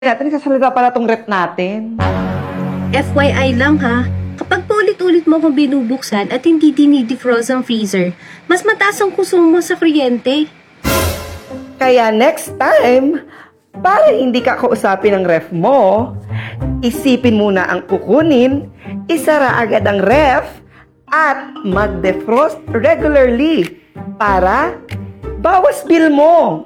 natin, nagsasalita pala tong rep natin. FYI lang ha, kapag paulit-ulit mo akong binubuksan at hindi dinidefrost ang freezer, mas mataas ang konsumo sa kuryente. Kaya next time, para hindi ka kausapin ng ref mo, isipin muna ang kukunin, isara agad ang ref, at mag-defrost regularly para bawas bill mo.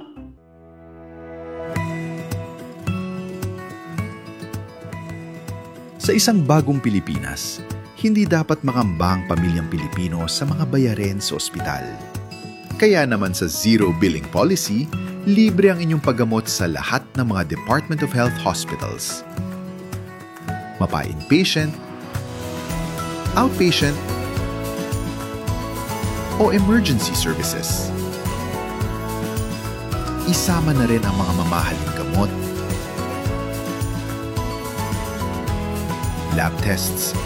Sa isang bagong Pilipinas, hindi dapat makamba ang pamilyang Pilipino sa mga bayarin sa ospital. Kaya naman sa Zero Billing Policy, libre ang inyong paggamot sa lahat ng mga Department of Health hospitals. Mapa-inpatient, outpatient, o emergency services. Isama na rin ang mga mamahaling gamot, lab tests,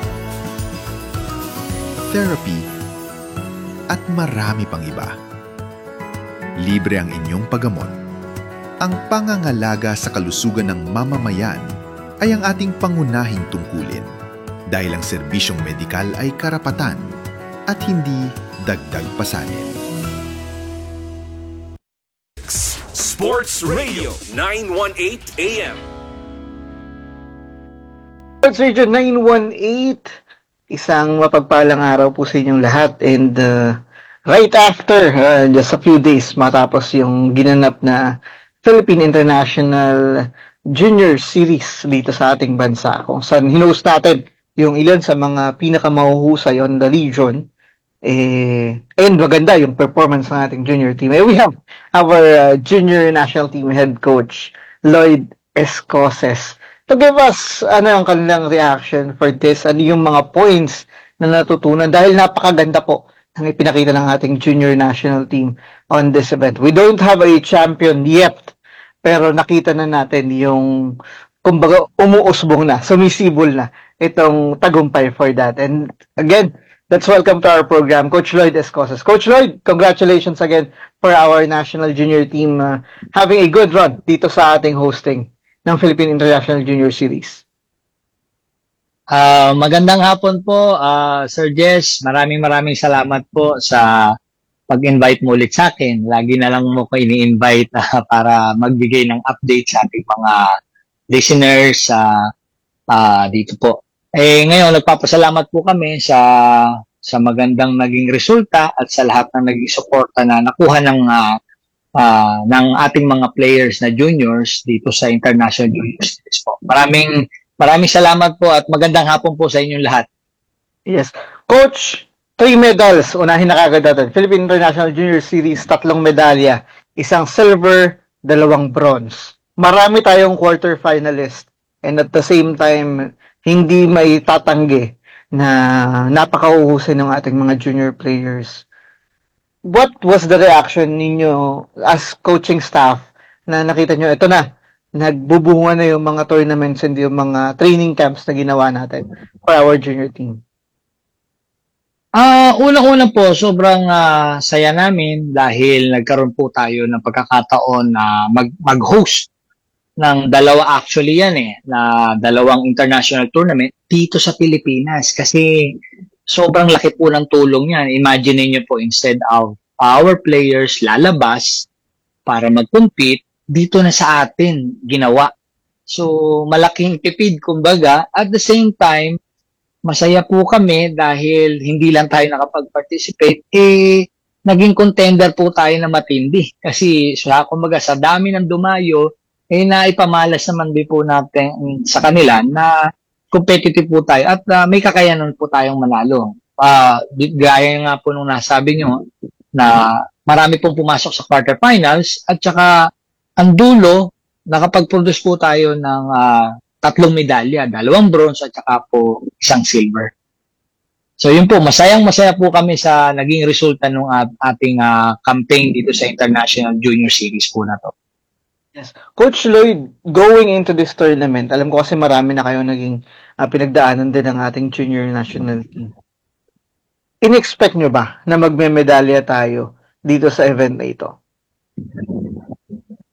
therapy, at marami pang iba. Libre ang inyong paggamot. Ang pangangalaga sa kalusugan ng mamamayan ay ang ating pangunahing tungkulin dahil ang serbisyong medikal ay karapatan at hindi dagdag pasanin. Sports Radio 918 AM. Sports Radio 918, isang mapagpalang araw po sa inyong lahat, and right after, just a few days matapos yung ginanap na Philippine International Junior Series dito sa ating bansa, kung saan hinost natin yung ilan sa mga pinakamahuhusay on the region, and maganda yung performance ng ating junior team. We have our junior national team head coach, Lloyd Escoses, to give us ang kanilang reaction for this, yung mga points na natutunan dahil napakaganda po ang ipinakita ng ating junior national team on this event. We don't have a champion yet, pero nakita na natin yung, kumbaga, umuusbong na, sumisibol na itong tagumpay for that. And again, let's welcome to our program, Coach Lloyd Escoses. Coach Lloyd, congratulations again for our national junior team having a good run dito sa ating hosting ng Philippine International Junior Series. Magandang hapon po, Sir Jess. Maraming salamat po sa pag-invite mo ulit sa akin. Lagi na lang mo ko ini-invite para magbigay ng update sa ating mga listeners dito po. Ngayon, nagpapasalamat po kami sa magandang naging resulta at sa lahat ng naging suporta na nakuha ng ating mga players na juniors dito sa International Junior Series po. Maraming salamat po at magandang hapon po sa inyong lahat. Yes. Coach, 3 medals. Unahin na kagad natin. Philippine International Junior Series, 3 medalya. Isang silver, 2 bronze. Marami tayong quarter finalist. And at the same time, hindi may tatanggi na napakauhusay ng ating mga junior players. What was the reaction ninyo as coaching staff na nakita nyo, ito na, nagbubunga na yung mga tournaments and yung mga training camps na ginawa natin for our junior team? Unang-una po, sobrang saya namin dahil nagkaroon po tayo ng pagkakataon na mag-host ng dalawa, actually yan na dalawang international tournament dito sa Pilipinas. Kasi sobrang laki po ng tulong yan. Imagine niyo po, instead of our players lalabas para mag-compete, dito na sa atin ginawa. So, malaking tipid kumbaga. At the same time, masaya po kami dahil hindi lang tayo nakapag-participate, naging contender po tayo na matindi. Kasi kumbaga sa dami ng dumayo, naipamalas naman din po natin sa kanila na competitive po tayo at may kakayanan po tayong manalo. Gaya nga po nung nasabi nyo na marami pong pumasok sa quarterfinals at saka ang dulo, nakapag-produce po tayo ng 3 medalya, 2 bronze at saka po 1 silver. So yun po, masayang-masaya po kami sa naging resulta ng ating campaign dito sa International Junior Series po na to. Yes. Coach Lloyd, going into this tournament, alam ko kasi marami na kayo naging pinagdaanan din ng ating junior national team. In-expect nyo ba na magme-medalya tayo dito sa event na ito?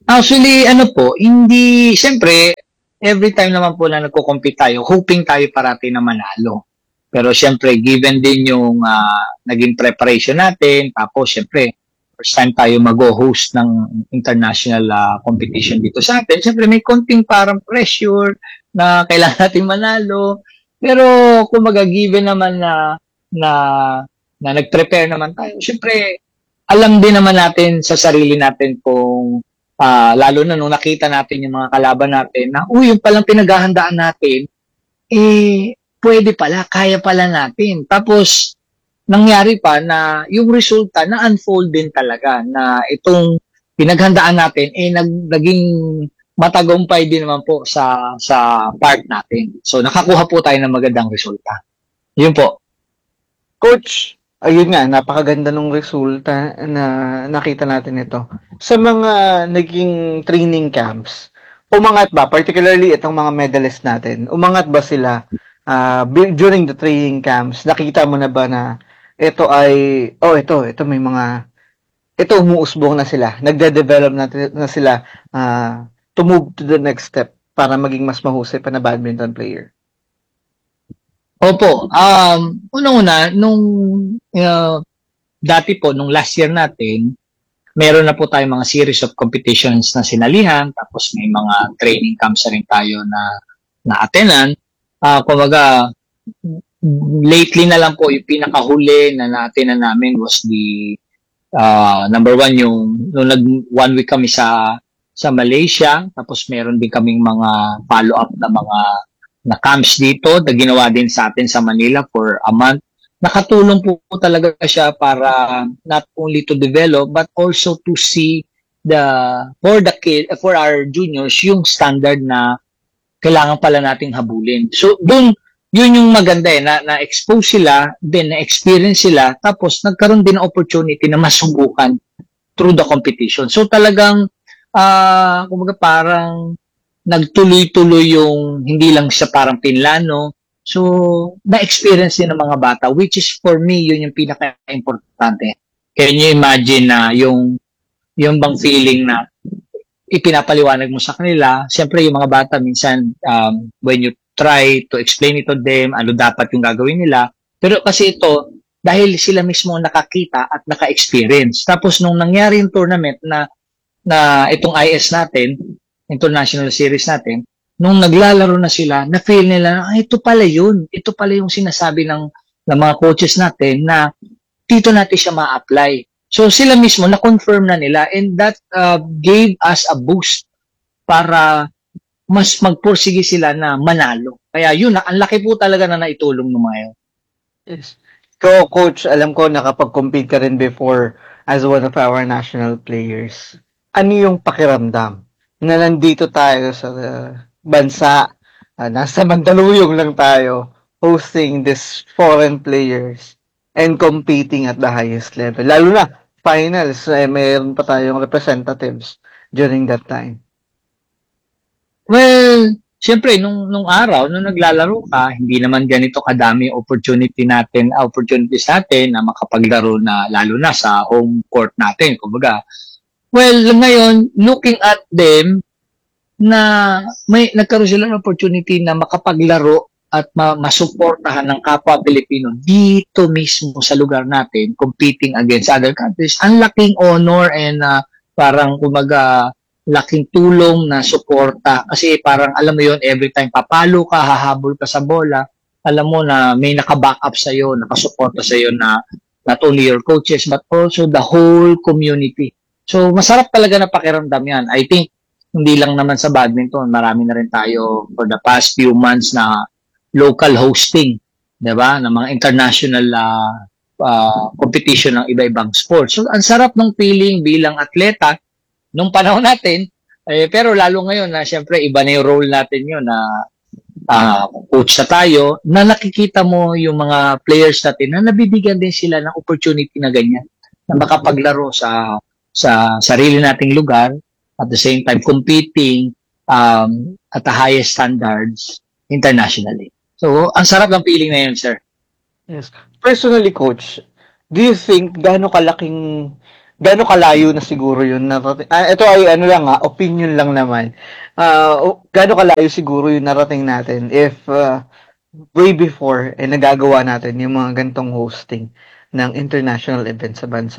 Actually, ano po, hindi, siyempre, every time naman po na nagko-compete tayo, hoping tayo parati na manalo. Pero siyempre, given din yung naging preparation natin, tapos siyempre, first time tayo mag-host ng international competition dito sa atin, siyempre may konting parang pressure na kailangan natin manalo. Pero kumbaga, given naman na, na nag-prepare naman tayo, siyempre, alam din naman natin sa sarili natin kung lalo na nung nakita natin yung mga kalaban natin na, yung palang pinaghahandaan natin, pwede pala, kaya pala natin. Tapos, nangyari pa na yung resulta na-unfold din talaga na itong pinaghandaan natin, naging matagumpay din naman po sa part natin. So, nakakuha po tayo ng magandang resulta. Yun po. Coach, ayun nga, napakaganda ng resulta na nakita natin ito. Sa mga naging training camps, umangat ba, particularly itong mga medalist natin, umangat ba sila during the training camps? Nakita mo na ba na ito ay, ito may mga, ito umuusbong na sila, nagde-develop na sila to move to the next step para maging mas mahusay pa na badminton player? Opo. Unang-una, nung dati po, nung last year natin, meron na po tayong mga series of competitions na sinalihan, tapos may mga training camps na rin tayo na attenan. Kumbaga, lately na lang po, yung pinakahuli na na-attenan namin was the number one, yung nung one week kami sa Malaysia, tapos meron din kaming mga follow-up na camps dito na ginawa din sa atin sa Manila for a month. Nakatulong po talaga siya para not only to develop but also to see for our juniors yung standard na kailangan pala nating habulin. So yun yung maganda na-expose sila, then na-experience sila, tapos nagkaroon din ng opportunity na masubukan through the competition. So talagang kumbaga parang nagtuloy-tuloy yung hindi lang siya parang pinlano. So, na-experience din ng mga bata, which is for me, yun yung pinaka-importante. Can you imagine na yung bang feeling na ipinapaliwanag mo sa kanila, siyempre yung mga bata minsan, when you try to explain it to them, ano dapat yung gagawin nila, pero kasi ito, dahil sila mismo nakakita at naka-experience. Tapos nung nangyari yung tournament na itong IS natin, International Series natin, nung naglalaro na sila, na-feel nila, ito pala yun. Ito pala yung sinasabi ng mga coaches natin na dito natin siya ma-apply. So sila mismo, na-confirm na nila and that gave us a boost para mas magpursige sila na manalo. Kaya yun, ang laki po talaga na naitulong ng mga yun. Yes. Coach, alam ko nakapag-compete ka rin before as one of our national players. Ano yung pakiramdam na nandito tayo sa bansa, nasa Mandaluyong lang tayo, hosting these foreign players and competing at the highest level? Lalo na, finals, mayroon pa tayong representatives during that time. Well, siyempre, nung araw, nung naglalaro ka, hindi naman ganito kadami opportunities natin na makapaglaro na lalo na sa home court natin. Kumbaga, well, ngayon, looking at them, na nagkaroon sila ng opportunity na makapaglaro at masuportahan ng kapwa Pilipino dito mismo sa lugar natin, competing against other countries. Ang laking honor and parang kumaga laking tulong na suporta. Kasi parang alam mo yon, every time papalo ka, hahabol ka sa bola, alam mo na may naka-back up sa'yo, nakasuporta sa'yo na not only your coaches but also the whole community. So, masarap talaga na pakiramdam yan. I think, hindi lang naman sa badminton, marami na rin tayo for the past few months na local hosting, di ba? Ng mga international competition ng iba-ibang sports. So, ang sarap ng feeling bilang atleta nung panahon natin, pero lalo ngayon na syempre iba na yung role natin yun na coach na tayo, na nakikita mo yung mga players natin na nabibigyan din sila ng opportunity na ganyan, na makapaglaro sa sarili nating lugar, at the same time competing at the highest standards internationally. So, ang sarap ng feeling na yun, sir. Yes. Personally, Coach, do you think gaano kalaking gaano kalayo na siguro yun narating. Ito ay ano lang opinion lang naman. Gaano kalayo siguro yung narating natin if way before nagagawa natin yung mga gantong hosting ng international event sa bansa.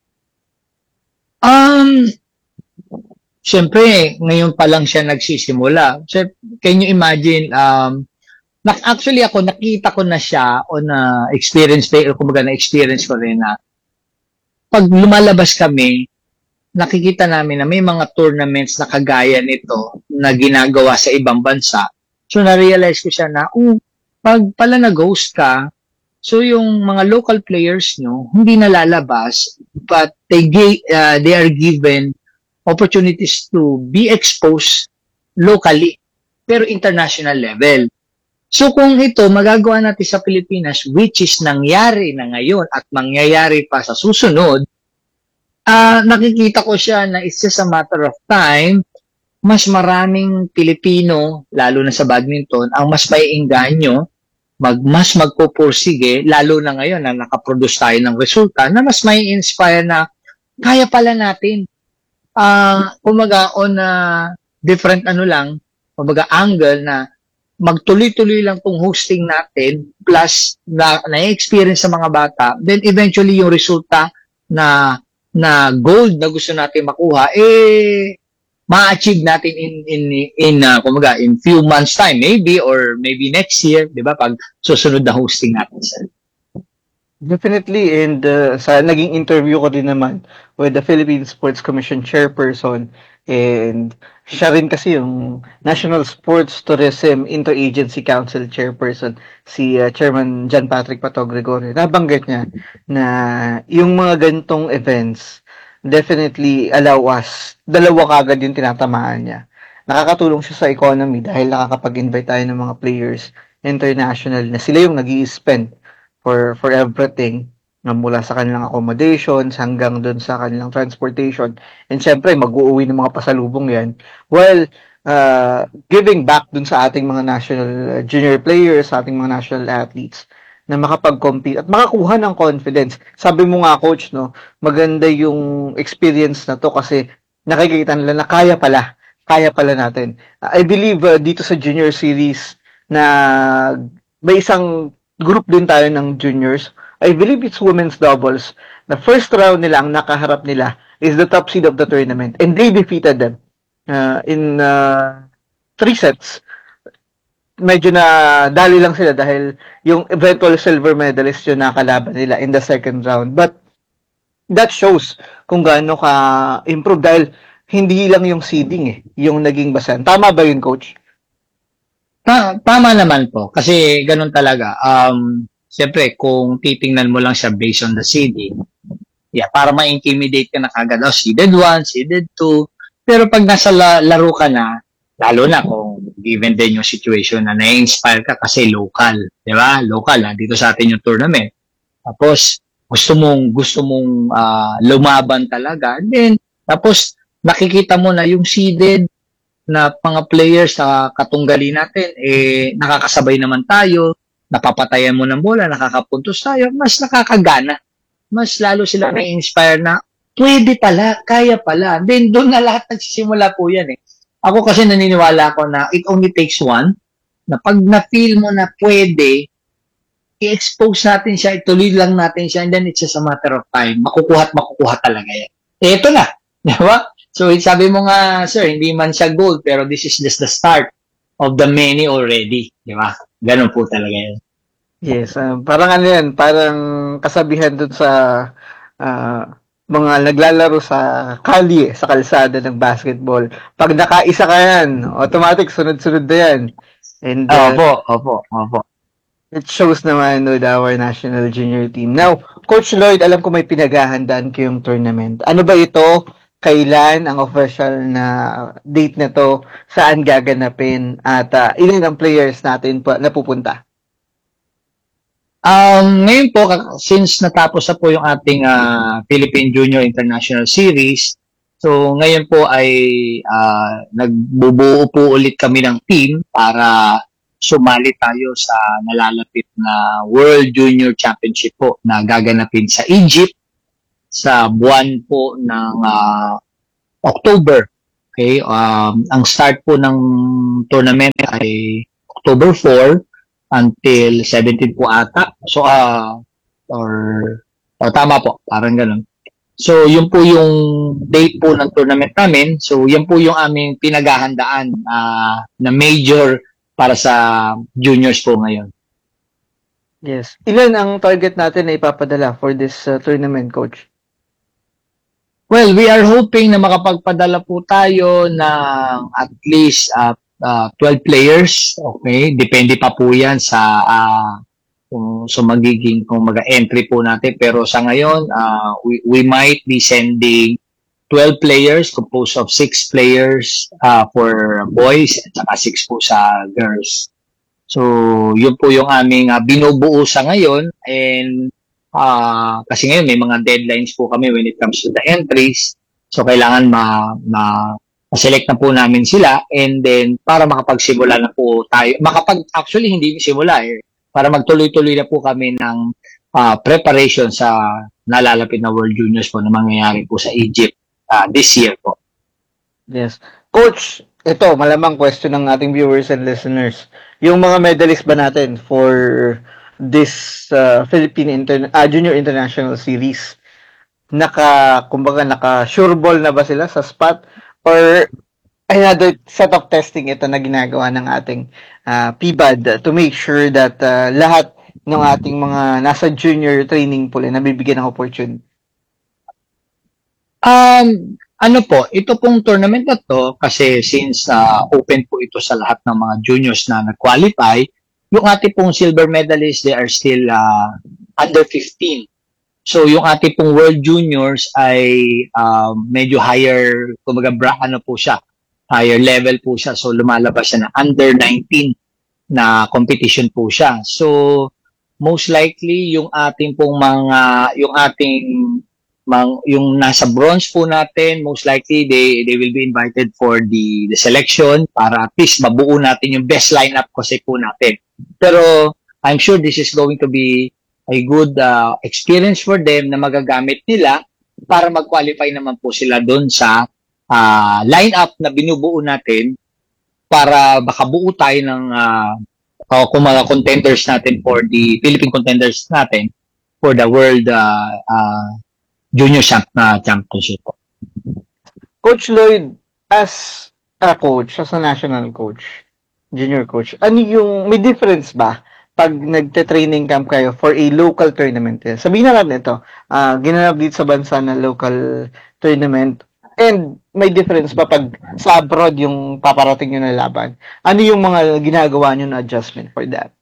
Siyempre, ngayon pa lang siya nagsisimula. So, can you imagine, actually ako, nakita ko na siya o na-experience ko rin na pag lumalabas kami, nakikita namin na may mga tournaments na kagaya nito na ginagawa sa ibang bansa. So, na-realize ko siya na, pag pala nag-host ka, so yung mga local players nyo, hindi nalalabas, but they are given opportunities to be exposed locally, pero international level. So kung ito magagawa natin sa Pilipinas, which is nangyari na ngayon at mangyayari pa sa susunod, nakikita ko siya na it's just a matter of time, mas maraming Pilipino, lalo na sa badminton, ang mas maiengganyo, mas magpupursige, lalo na ngayon na nakaproduce tayo ng resulta, na mas may inspire na kaya pala natin. Kumaga on different angle na magtuloy-tuloy lang tong hosting natin plus na-experience sa mga bata, then eventually yung resulta na gold na gusto natin makuha ma-achieve natin in few months time maybe or maybe next year, 'di ba, pag susunod na hosting natin. Definitely, and sa naging interview ko din naman with the Philippine Sports Commission chairperson, and siya rin kasi yung National Sports Tourism Interagency Council chairperson, si Chairman John Patrick Pato Gregorio. Nabanggit niya na yung mga gantong events definitely allow us, dalawa kagad yung tinatamaan niya. Nakakatulong siya sa economy dahil nakakapag-invite tayo ng mga players international na sila yung nag-i-spend for everything, mula sa kanilang accommodations hanggang dun sa kanilang transportation. And syempre, mag-uuwi ng mga pasalubong yan. Well, giving back dun sa ating mga national junior players, sa ating mga national athletes, na makapag-compete at makakuha ng confidence. Sabi mo nga, coach, no, maganda yung experience na to kasi nakikita nila na kaya pala natin. I believe dito sa junior series na may isang group din tayo ng juniors. I believe it's women's doubles. The first round nila, ang nakaharap nila is the top seed of the tournament. And they defeated them in 3 sets. Medyo na dali lang sila dahil yung eventual silver medalist yung nakalaban nila in the second round. But that shows kung gaano ka-improve dahil hindi lang yung seeding yung naging basehan. Tama ba yun, coach? Tama naman po. Kasi ganun talaga. Siyempre, kung titingnan mo lang siya based on the seeding, para ma-intimidate ka na kagad, seeded 1, seeded 2. Pero pag nasa laro ka na, lalo na kung given din yung situation na na-inspire ka kasi local, di ba? Local, dito sa atin yung tournament. Tapos, gusto mong lumaban talaga. Then, tapos, nakikita mo na yung seeded na mga players sa katunggali natin, nakakasabay naman tayo, napapatayan mo ng bola, nakakapuntos tayo, mas nakakagana. Mas lalo sila na-inspire na, pwede pala, kaya pala. Then doon na lahat nagsisimula po yan Ako kasi naniniwala ako na it only takes one, na pag na-feel mo na pwede, i-expose natin siya, ituloy lang natin siya, and then it's just a matter of time. Makukuha talaga yan. Ito na, di ba? So, sabi mo nga, sir, hindi man siya gold, pero this is just the start of the many already. Di ba? Ganun po talaga yan. Yes, parang yan, parang kasabihan dun sa mga naglalaro sa kalye, sa kalsada ng basketball. Pag nakaisa ka yan, automatic, sunod-sunod na yan. And, Opo. it shows naman with our national junior team. Now, Coach Lloyd, alam ko may pinaghahandaan kayong tournament. Ano ba ito? Kailan ang official na date na to? Saan gaganapin? At ilan ang players natin na pupunta? Ngayon po, since natapos na po yung ating Philippine Junior International Series, so ngayon po ay nagbubuo po ulit kami ng team para sumali tayo sa nalalapit na World Junior Championship po na gaganapin sa Egypt sa buwan po ng October. Okay? Ang start po ng tournament ay October 4 until 17 po ata. So, tama po, parang ganun. So, yun po yung date po ng tournament namin. So, yun po yung aming pinaghahandaan na major para sa juniors po ngayon. Yes. Ilan ang target natin na ipapadala for this tournament, Coach? Well, we are hoping na makapagpadala po tayo ng at least 12 players. Okay? Depende pa po yan sa magiging kung mag-entry po natin. Pero sa ngayon, we might be sending 12 players composed of 6 players for boys at saka 6 po sa girls. So, yun po yung aming binubuo sa ngayon. And kasi ngayon may mga deadlines po kami when it comes to the entries. So, kailangan ma-select na po namin sila, and then para makapagsimula na po tayo. Actually, hindi simula para magtuloy-tuloy na po kami ng preparation sa nalalapit na World Juniors po na mangyayari po sa Egypt this year po. Yes. Coach, ito, malamang question ng ating viewers and listeners. Yung mga medalist ba natin for this Philippine Junior International Series, naka-sure ball na ba sila sa spot? Or another set of testing ito na ginagawa ng ating PBAD to make sure that lahat ng ating mga nasa junior training pool ay nabibigyan ng opportunity? Ito pong tournament na to, kasi since open po ito sa lahat ng mga juniors na nag-qualify, yung ating pong silver medalists, they are still under 15. So, yung ating pong World Juniors ay medyo higher, kumbaga po siya, higher level po siya. So, lumalabas siya na under 19 na competition po siya. So, most likely, yung ating pong yung nasa bronze po natin, most likely, they will be invited for the selection para at least mabuo natin yung best lineup kasi po natin. Pero, I'm sure this is going to be a good experience for them na magagamit nila para mag-qualify naman po sila doon sa lineup na binubuo natin para baka buo tayo ng kung mga contenders natin for the Philippine contenders natin for the World Junior Championship. Coach Lloyd, as a coach, as a national coach, junior coach, may difference ba pag nagte-training camp kayo for a local tournament? Sabihin na natin ito, ginanap dito sa bansa na local tournament, and may difference pa pag sa abroad yung paparating nyo na laban. Ano yung mga ginagawa nyo na adjustment for that?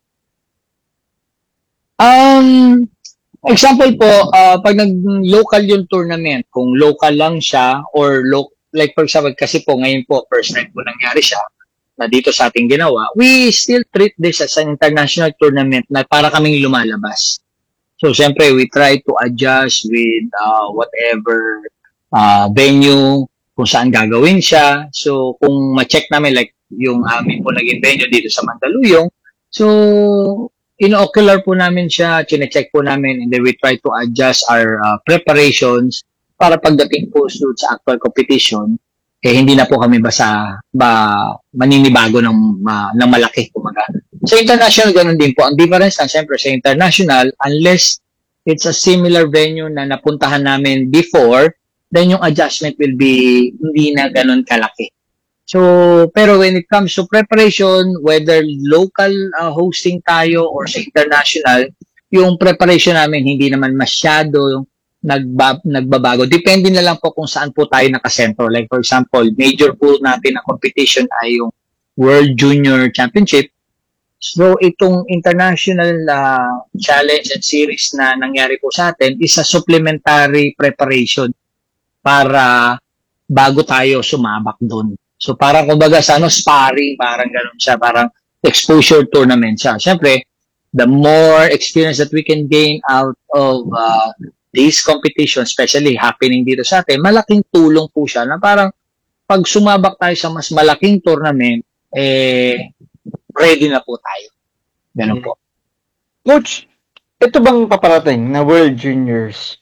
Example po, pag nag-local yung tournament, kung local lang siya, or like for example, kasi po ngayon po, first time po nangyari siya, na dito sa ating ginawa, we still treat this as an international tournament na para kaming lumalabas. So, syempre, we try to adjust with whatever venue, kung saan gagawin siya. So, kung ma-check namin, like yung amin po naging venue dito sa Mandaluyong, so, ino-ocular po namin siya, chine-check po namin, and then we try to adjust our preparations para pagdating po sa actual competition, hindi na po kami maninibago ng malaki, kumaga. Sa international, ganun din po. Ang difference lang, siyempre, sa international, unless it's a similar venue na napuntahan namin before, then yung adjustment will be hindi na ganun kalaki. So, pero when it comes to preparation, whether local hosting tayo or sa international, yung preparation namin hindi naman masyado nagbabago. Depende na lang po kung saan po tayo nakasentro. Like for example, major po natin na competition ay yung World Junior Championship. So, itong international challenge and series na nangyari po sa atin is a supplementary preparation para bago tayo sumabak doon. So, parang kumbaga sa sparring, parang ganun siya, parang exposure tournament siya. Siyempre, the more experience that we can gain out of this competition, especially happening dito sa atin, malaking tulong po siya na parang pag sumabak tayo sa mas malaking tournament, ready na po tayo. Ganun po. Coach, ito bang paparating na World Juniors?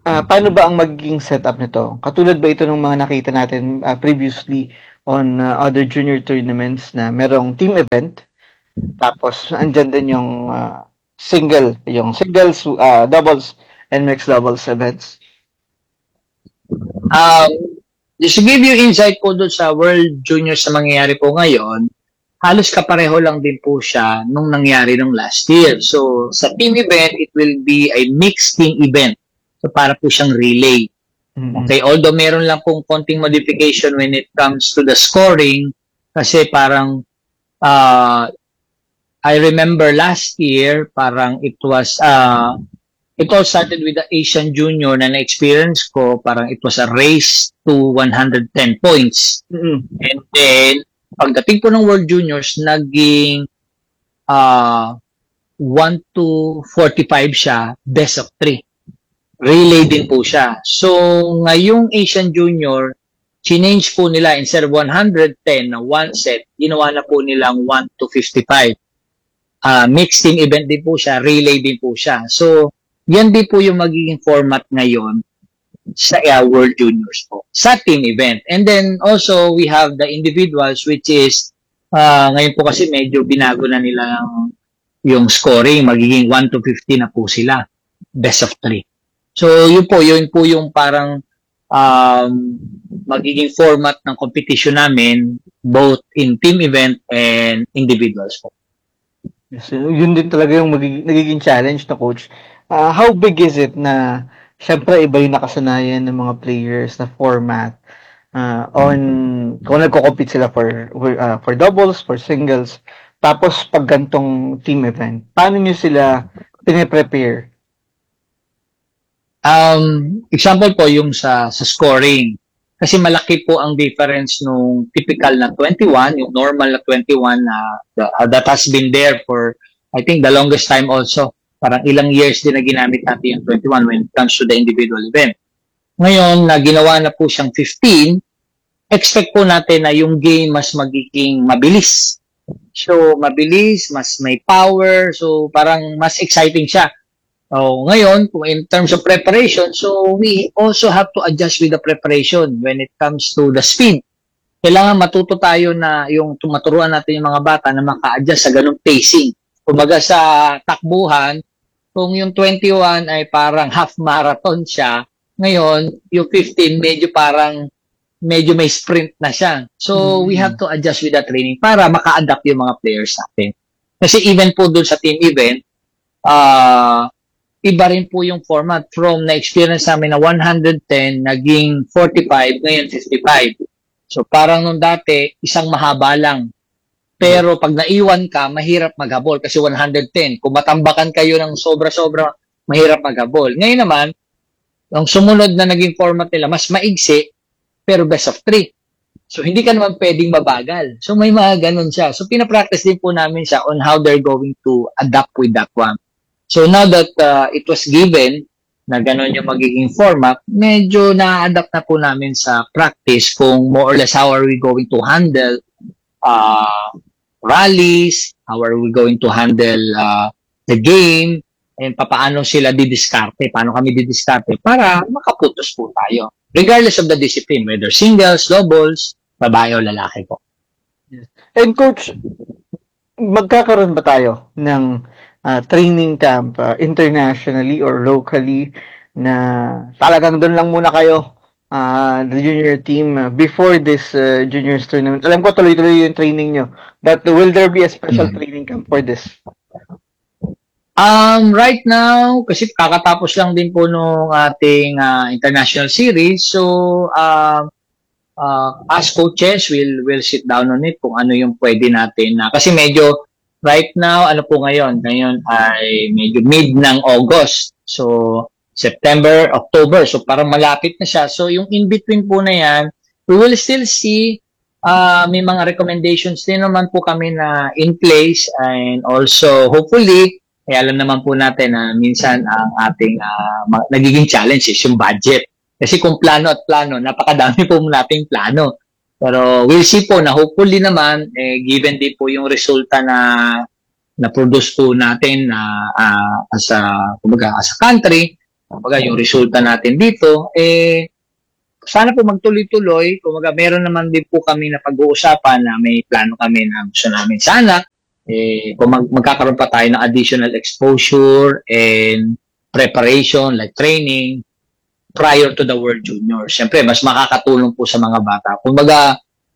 paano ba ang magiging setup nito? Katulad ba ito ng mga nakita natin previously on other junior tournaments na merong team event, tapos andyan din yung singles, doubles, and mixed doubles events? Just to give you insight po doon sa World Juniors na mangyayari po ngayon, halos kapareho lang din po siya nung nangyari nung last year. So, sa team event, it will be a mixed team event. So, para po siyang relay. Okay, although meron lang pong konting modification when it comes to the scoring, kasi parang, I remember last year, parang it all started with the Asian Junior na na-experience ko, parang it was a race to 110 points. And then, pagdating po ng World Juniors, naging 1 to 45 siya, best of 3. Relay din po siya. So, ngayong Asian Junior, change po nila, instead of 110 na one set, ginawa na po nilang 1 to 55. Mixed team event din po siya, relay din po siya. So, yan din po yung magiging format ngayon sa World Juniors po, sa team event. And then also, we have the individuals, which is, ngayon po kasi medyo binago na nila yung scoring, magiging 1 to 50 na po sila, best of 3. So, yun po yung parang magiging format ng competition namin, both in team event and individuals po. Yes, yun din talaga yung nagiging challenge na coach. How big is it na syempre iba yung nakasanayan ng mga players na format kung nagko-compete sila for doubles, for singles, tapos pag gantong team event, paano nyo sila pine-prepare? Example po yung sa scoring. Kasi malaki po ang difference nung typical na 21, yung normal na 21 na that has been there for, I think, the longest time also. Parang ilang years din na ginamit natin yung 21 when it comes to the individual event. Ngayon, na ginawa na po siyang 15, expect po natin na yung game mas magiging mabilis. So, mabilis, mas may power, so parang mas exciting siya. So, ngayon, in terms of preparation, so we also have to adjust with the preparation when it comes to the speed. Kailangan matuto tayo na yung tumaturuan natin yung mga bata na maka-adjust sa ganung pacing. Kumbaga sa takbuhan, kung yung 21 ay parang half marathon siya, ngayon, yung 15 medyo may sprint na siya. So, we have to adjust with the training para maka-adapt yung mga players natin. Kasi even po dun sa team event, iba rin po yung format from na-experience namin na 110, naging 45, ngayon 55. So, parang nung dati, isang mahaba lang. Pero pag naiwan ka, mahirap maghabol kasi 110. Kung matambakan kayo ng sobra-sobra, mahirap maghabol. Ngayon naman, ang sumunod na naging format nila, mas maigsi, pero best of 3. So, hindi ka naman pwedeng mabagal. So, may mga ganun siya. So, pinapractice din po namin siya on how they're going to adapt with that one. So, now that it was given na ganun yung magiging format, medyo na-adapt na po namin sa practice kung more or less how are we going to handle rallies, how are we going to handle the game, and paano sila didiskarte, paano kami didiskarte para makaputos po tayo. Regardless of the discipline, whether singles, doubles, babae o lalaki po. And coach, magkakaroon ba tayo ng training camp internationally or locally na talagang doon lang muna kayo, the junior team, before this juniors tournament? Alam ko tuloy-tuloy yung training nyo. But will there be a special training camp for this? Right now, kasi kakatapos lang din po nung ating international series, so as coaches, we'll sit down on it kung ano yung pwede natin. Kasi medyo, right now, ano po ngayon? Ngayon ay medyo mid ng August. So, September, October. So, parang malapit na siya. So, yung in-between po na yan, we will still see may mga recommendations din naman po kami na in place, and also, hopefully, alam naman po natin na minsan ang ating nagiging challenge is yung budget. Kasi kung plano at plano, napakadami po nating plano. Pero we'll see po na hopefully naman, given din po yung resulta na produce po natin as a country, kumbaga yung resulta natin dito, sana po magtuloy-tuloy. Kumbaga, meron naman din po kami na pag-uusapan na may plano kami na gusto namin sana. Kung magkakaroon pa tayo ng additional exposure and preparation, like training, prior to the World Junior. Siyempre, mas makakatulong po sa mga bata. Kumbaga,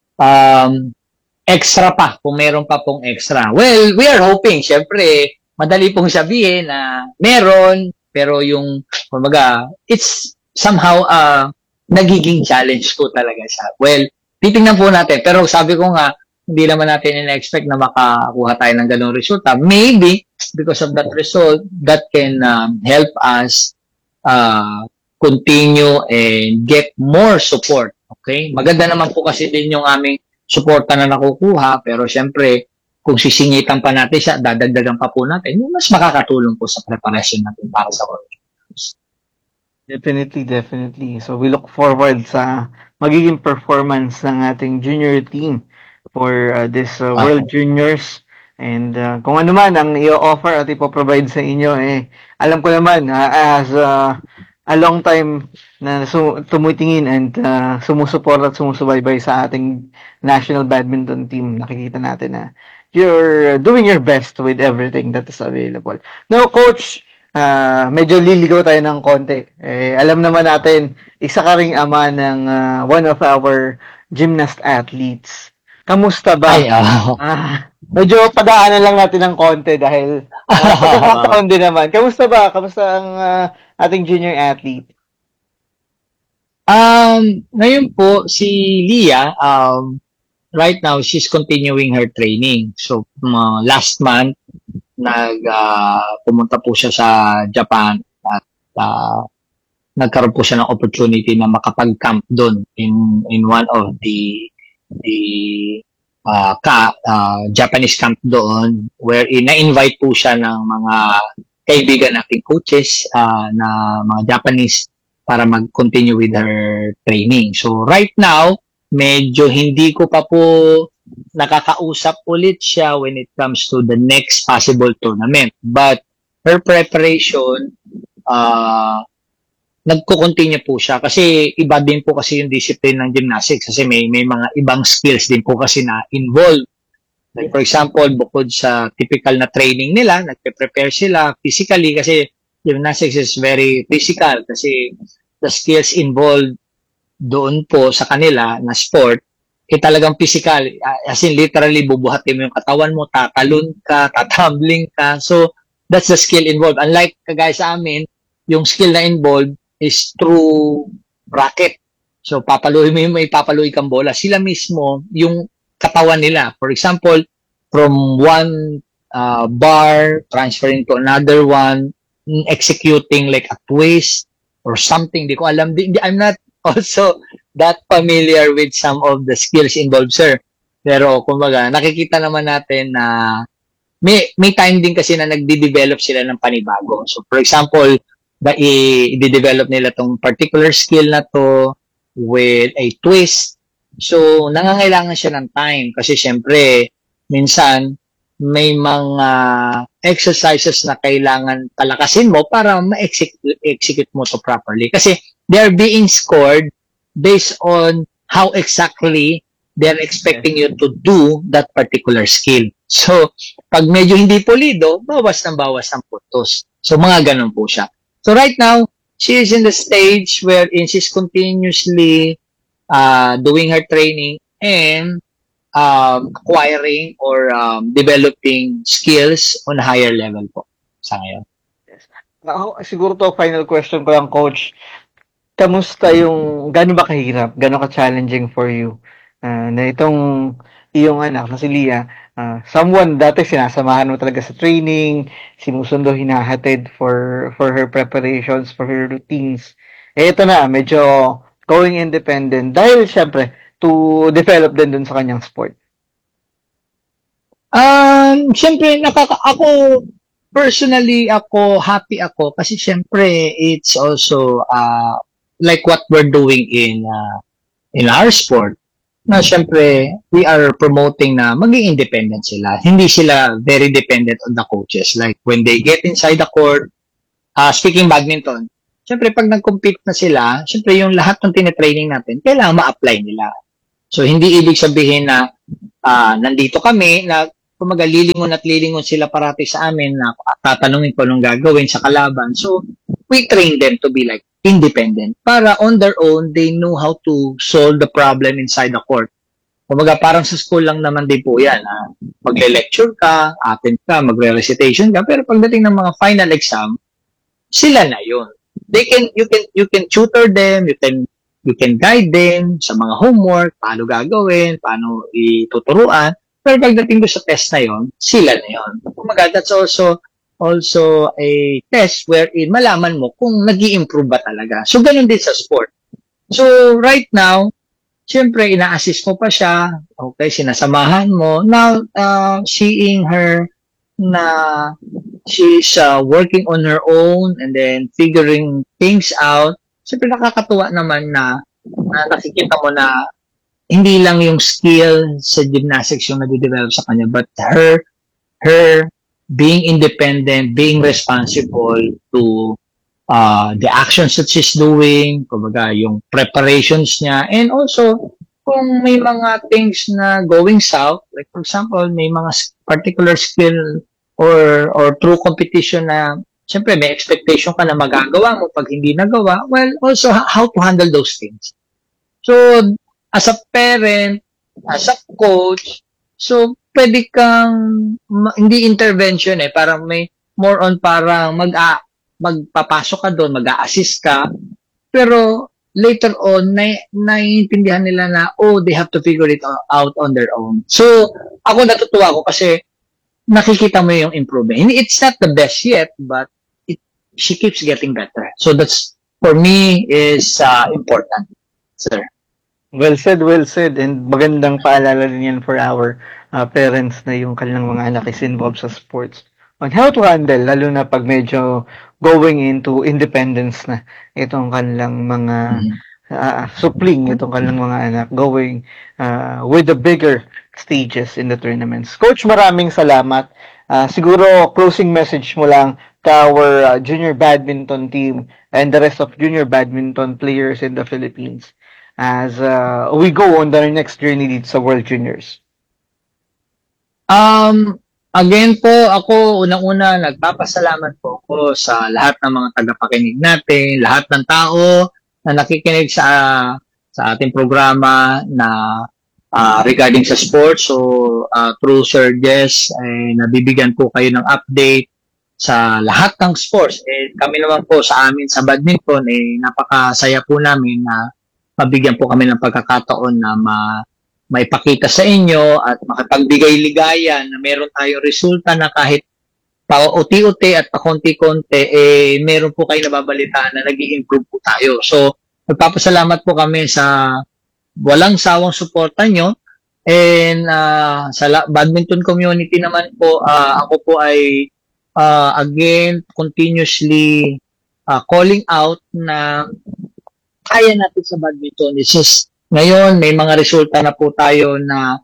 extra pa, kung meron pa pong extra. Well, we are hoping, siyempre, madali pong sabihin na meron, pero yung, kumbaga, it's somehow, nagiging challenge po talaga siya. Well, titingnan po natin. Pero sabi ko nga, hindi naman natin in-expect na makakuha tayo ng ganong resulta. Maybe, because of that result, that can help us continue and get more support. Okay? Maganda naman po kasi din yung aming suporta na nakukuha, pero syempre, kung sisingitan pa natin siya, dadagdagan pa po natin, mas makakatulong po sa preparation natin para sa World Juniors. Definitely. So we look forward sa magiging performance ng ating junior team for this World Juniors. And kung ano man ang i-offer at ipoprovide sa inyo, alam ko naman, as a long time na tumutingin and sumusuport at sumusubaybay sa ating national badminton team, nakikita natin na you're doing your best with everything that is available. Now, Coach, medyo liligaw tayo ng konti. Alam naman natin, isa ka ring ama ng one of our gymnast athletes. Kamusta ba? Medyo padaanan lang natin ng konti dahil pagkakataon din naman. Kamusta ba? Kamusta ang ating junior athlete? Ngayon po, si Leah, right now, she's continuing her training. So, last month, pumunta po siya sa Japan at nagkaroon po siya ng opportunity na makapag-camp doon in one of the Japanese camp doon, wherein na-invite po siya ng mga kaibigan nating coaches na mga Japanese para mag-continue with her training. So right now, medyo hindi ko pa po nakakausap ulit siya when it comes to the next possible tournament. But her preparation, nagko-continue po siya kasi iba din po kasi yung discipline ng gymnastics kasi may mga ibang skills din po kasi na involved. Like for example, bukod sa typical na training nila, nagpe-prepare sila physically kasi gymnastics is very physical kasi the skills involved doon po sa kanila na sport talagang physical, as in literally bubuhatin mo yung katawan mo, tatalon ka, tatumbling ka. So, that's the skill involved. Unlike kagaya sa amin, yung skill na involved is through racket. So, papaluin mo yung may papaluin kang bola. Sila mismo, yung katawan nila. For example, from one bar, transferring to another one, executing like a twist or something. Di ko alam. I'm not also that familiar with some of the skills involved, sir. Pero, kumbaga, nakikita naman natin na may time din kasi na nagde-develop sila ng panibago. So, for example, i-develop nila tong particular skill na to with a twist. So, nangangailangan siya ng time kasi syempre, minsan, may mga exercises na kailangan palakasin mo para ma-execute mo to properly. Kasi they are being scored based on how exactly they're expecting you to do that particular skill. So, pag medyo hindi pulido, bawas ng puntos. So, mga ganun po siya. So, right now, she is in the stage wherein she's continuously doing her training and acquiring or developing skills on a higher level po sa ngayon. Yes. Siguro to final question ko lang, Coach. Kamusta yung, gano'n ba kahirap, gano'n ka-challenging for you na itong iyong anak na si Leah, someone dati sinasamahan mo talaga sa training, sinusundo, hinahatid for her preparations, for her routines. Ito na, medyo going independent dahil syempre to develop din dun sa kanyang sport. Syempre, personally, happy ako kasi syempre, it's also like what we're doing in our sport, na syempre, we are promoting na maging independent sila. Hindi sila very dependent on the coaches. Like, when they get inside the court, speaking badminton, Siyempre, pag nag-compete na sila, siyempre yung lahat ng tinitraining natin, kailangan ma-apply nila. So, hindi ibig sabihin na nandito kami, na kumaga lilingon at lilingon sila parati sa amin na tatanungin ko anong gagawin sa kalaban. So, we train them to be like independent. Para on their own, they know how to solve the problem inside the court. Kumaga parang sa school lang naman din po yan. Magle-lecture ka, attend ka, magre-recitation ka, pero pagdating ng mga final exam, sila na yun. You can tutor them, you can guide them sa mga homework, paano gagawin, paano ituturuan. Pero pagdating do sa test na yon, sila na yon. Kumaga, that's also a test wherein malaman mo kung nag-i-improve ba talaga. So, ganun din sa sport. So, right now, siyempre, ina-assist mo pa siya. Okay, sinasamahan mo. Now, seeing her na she's working on her own and then figuring things out, siyempre nakakatuwa naman na nakikita mo na hindi lang yung skill sa gymnastics yung nade-develop sa kanya, but her being independent, being responsible to the actions that she's doing, kumbaga yung preparations niya, and also kung may mga things na going south, like for example, may mga particular skill or true competition na siyempre may expectation ka na magagawa mo pag hindi nagawa, well, also how to handle those things. So, as a parent, as a coach, so pwede kang hindi intervention parang may more on parang magpapasok ka doon, mag-a-assist ka, pero later on, naiintindihan nila na, they have to figure it out on their own. So, ako natutuwa ko kasi nakikita mo yung improvement. It's not the best yet, but she keeps getting better. So, that's, for me, is important, sir. Well said, and magandang paalala din yan for our parents na yung kanilang mga anak is involved sa sports on how to handle, lalo na pag medyo going into independence na itong kanilang mga supling, itong kanilang mga anak, going with the bigger stages in the tournaments. Coach, maraming salamat. Siguro, closing message mo lang to our junior badminton team and the rest of junior badminton players in the Philippines as we go on the next journey dito sa World Juniors. Again po, ako unang-una nagpapasalamat po ako sa lahat ng mga tagapakinig natin, lahat ng tao na nakikinig sa ating programa na regarding sa sports. So, through Sir Jess, nabibigyan po kayo ng update sa lahat ng sports. Kami naman po sa amin sa badminton, napakasaya po namin na mabigyan po kami ng pagkakataon na maipakita sa inyo at makapagbigay ligaya na meron tayong resulta na kahit pa-uti-uti at pa-konti-konti, meron po kayo nababalitaan na nag-i-improve po tayo. So, magpapasalamat po kami sa walang sawang suporta nyo. And sa badminton community naman po, ako po ay again, continuously calling out na kaya natin sa badminton. It's just, ngayon, may mga resulta na po tayo na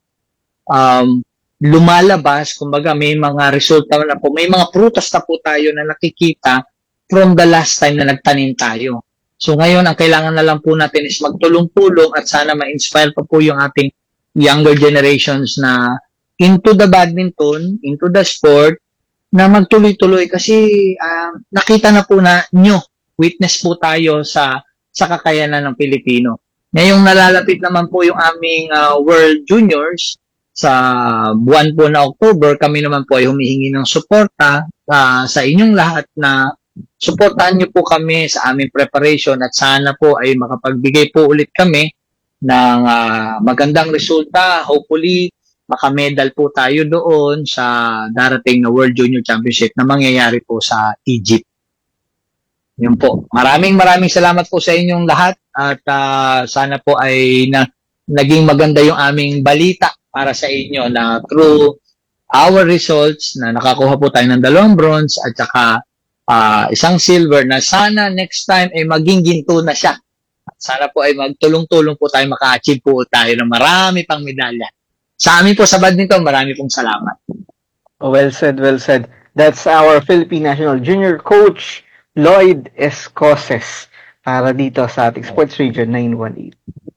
lumalabas. Kumbaga, may mga resulta na po, may mga prutas na po tayo na nakikita from the last time na nagtanim tayo. So ngayon, ang kailangan na lang po natin is magtulong-tulong at sana ma-inspire pa po yung ating younger generations na into the badminton, into the sport, na magtuloy-tuloy kasi nakita na po na witness po tayo sa kakayanan ng Pilipino. Ngayong nalalapit naman po yung aming World Juniors sa buwan po na October, kami naman po ay humihingi ng suporta sa inyong lahat na suportahan niyo po kami sa aming preparation at sana po ay makapagbigay po ulit kami ng magandang resulta. Hopefully, makamedal po tayo doon sa darating na World Junior Championship na mangyayari po sa Egypt. Yun po. Maraming salamat po sa inyong lahat at sana po ay naging maganda yung aming balita para sa inyo na through our results na nakakuha po tayo ng 2 bronze at saka isang silver na sana next time ay maging ginto na siya. Sana po ay magtulong-tulong po tayo maka-achieve po tayo ng marami pang medalya. Sa amin po sa badminton, marami pong salamat. Well said. That's our Philippine National Junior Coach, Lloyd Escoces para dito sa ating Sports Radio 918.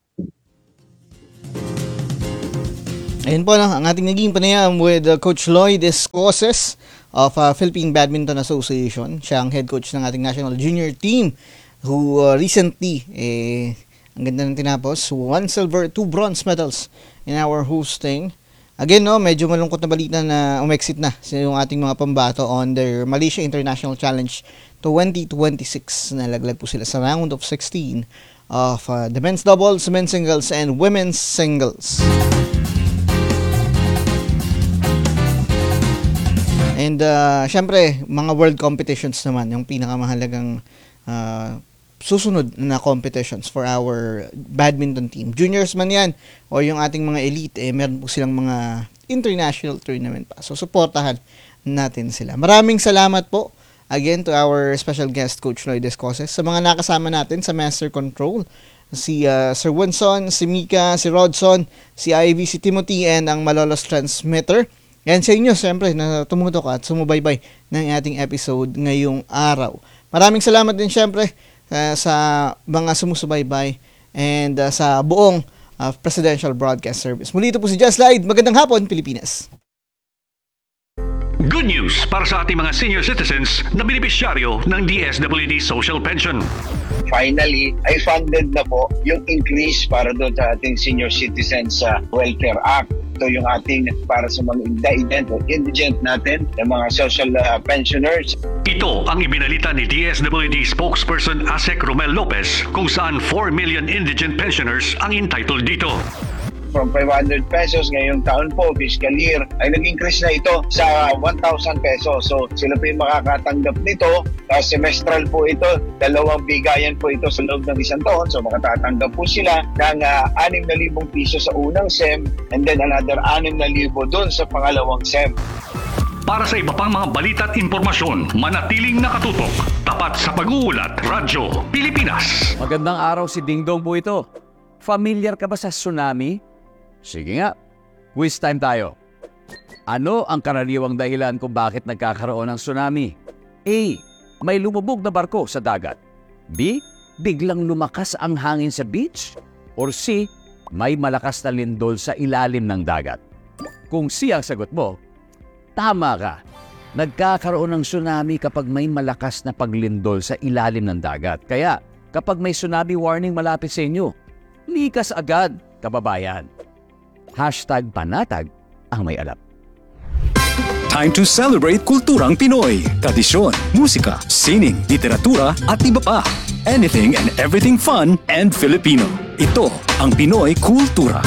Ayun po ang ating naging panayam with Coach Lloyd Escoces of Philippine Badminton Association. Siya ang head coach ng ating national junior team who recently, ang ganda ng tinapos, 1 silver, 2 bronze medals in our hosting. Again, medyo malungkot na balita na umexit na yung ating mga pambato on their Malaysia International Challenge 2026. Nalaglag po sila sa round of 16 of the men's doubles, men's singles, and women's singles. And syempre, mga world competitions naman, yung pinakamahalagang susunod na competitions for our badminton team. Juniors man yan, o yung ating mga elite, meron po silang mga international tournament pa. So, supportahan natin sila. Maraming salamat po again to our special guest, Coach Lloyd Escoces, sa mga nakasama natin sa Master Control. Si Sir Winson, si Mika, si Rodson, si Ivy, si Timothy, and ang Malolos Transmitter. Yan sa inyo, siyempre, na tumutok at sumubaybay ng ating episode ngayong araw. Maraming salamat din, siyempre, sa mga sumusubaybay and sa buong Presidential Broadcast Service. Muli ito po si Just Slide. Magandang hapon, Pilipinas. Good news para sa ating mga senior citizens na benepisyaryo ng DSWD Social Pension. Finally, ay funded na po yung increase para doon sa ating Senior Citizens Welfare Act. Ito yung ating para sa mga indigent natin, yung mga social pensioners. Ito ang ibinalita ni DSWD spokesperson Asek Romel Lopez kung saan 4 million indigent pensioners ang entitled dito. From 500 pesos ngayong taon po, fiscal year, ay nag-increase na ito sa 1,000 pesos. So sila po yung makakatanggap nito. Semestral po ito, 2 bigayan po ito sa loob ng isang taon. So makatatanggap po sila ng 6,000 piso sa unang SEM and then another 6,000 doon sa pangalawang SEM. Para sa iba pang mga balita at impormasyon, manatiling nakatutok. Tapat sa pag-uulat, Radyo Pilipinas. Magandang araw, si Ding Dong po ito. Familiar ka ba sa tsunami? Sige nga, quiz time tayo. Ano ang karaniwang dahilan kung bakit nagkakaroon ng tsunami? A. May lumubog na barko sa dagat. B. Biglang lumakas ang hangin sa beach. Or C. May malakas na lindol sa ilalim ng dagat. Kung C ang sagot mo, tama ka. Nagkakaroon ng tsunami kapag may malakas na paglindol sa ilalim ng dagat. Kaya, kapag may tsunami warning malapit sa inyo, likas agad, kababayan. #panatag ang may alam. Time to celebrate kulturang Pinoy. Tradisyon, musika, sining, literatura at iba pa. Anything and everything fun and Filipino. Ito ang Pinoy Kultura.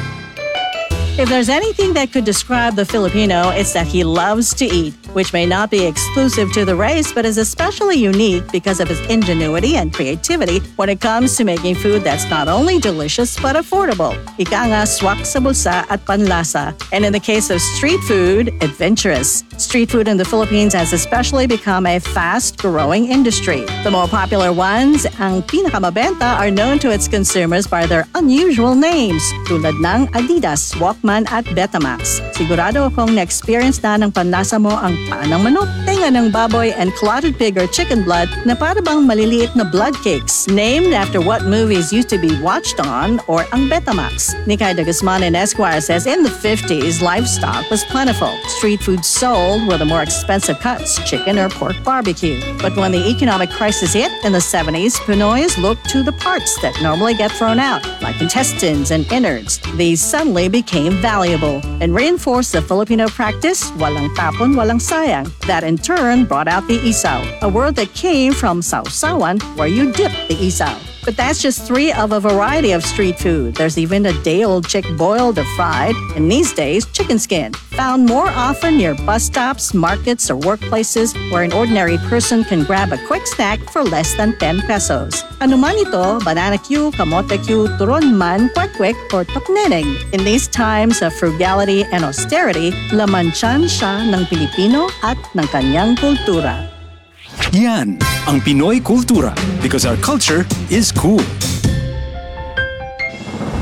If there's anything that could describe the Filipino, it's that he loves to eat, which may not be exclusive to the race, but is especially unique because of his ingenuity and creativity when it comes to making food that's not only delicious, but affordable. Ika nga, swak sa bulsa at panlasa. And in the case of street food, adventurous. Street food in the Philippines has especially become a fast-growing industry. The more popular ones, ang pinakamabenta, are known to its consumers by their unusual names, tulad ng Adidas, Walkman at Betamax. Sigurado akong na-experience na ng panlasa mo ang paa ng manok, tenga ng baboy, and clotted pig or chicken blood na para bang maliliit na blood cakes, named after what movies used to be watched on, or ang Betamax. Nikay de Guzman and Esquire says in the 50s, livestock was plentiful. Street food sold were the more expensive cuts, chicken or pork barbecue. But when the economic crisis hit in the 70s, Pinoys looked to the parts that normally get thrown out, like intestines and innards. These suddenly became valuable and reinforced the Filipino practice, walang tapon, walang sayang. That in turn brought out the isaw, a word that came from sausawan, where you dip the isaw. But that's just 3 of a variety of street food. There's even a day-old chick boiled or fried, and these days, chicken skin, found more often near bus stops, markets, or workplaces where an ordinary person can grab a quick snack for less than 10 pesos. Ano man ito, banana Q, kamote Q, turon man, kwek-kwek, or tokneneng. In these times of frugality and austerity, laman-tiyan siya ng Pilipino at ng kanyang kultura. Yan ang Pinoy Kultura because our culture is cool.